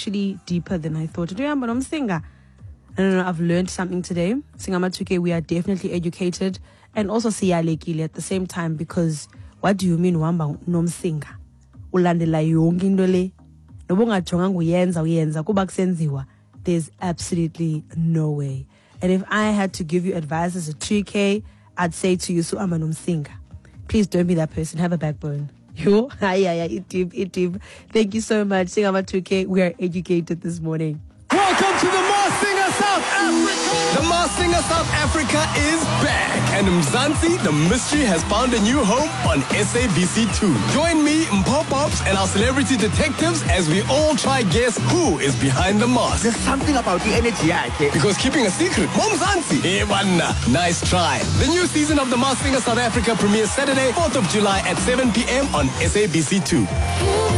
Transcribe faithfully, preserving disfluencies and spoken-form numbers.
actually deeper than I thought. No, no, no, I've learned something today. Singama two K, we are definitely educated and also siyalekile at the same time, because what do you mean wamba nomsinga? Ulandela yonke into le. Nobungajonga nguyenza uyenza kuba kusenziwa. There's absolutely no way. And if I had to give you advice as a two K, I'd say to you, Suama nomsinga. Please don't be that person. Have a backbone. Yo, hi, hi, hi, Itib, Itib. Thank you so much. Singama two K, we are educated this morning. Welcome to the Masked Singer South Africa. The Masked Singer South Africa is back, and Mzansi, the mystery, has found a new home on S A B C two. Join me, Mpopops, and our celebrity detectives as we all try guess who is behind the mask. There's something about the energy, okay? Because keeping a secret, Mzansi. Hey, wanna. Nice try. The new season of the Masked Singer South Africa premieres Saturday, fourth of July at seven p.m. on S A B C two.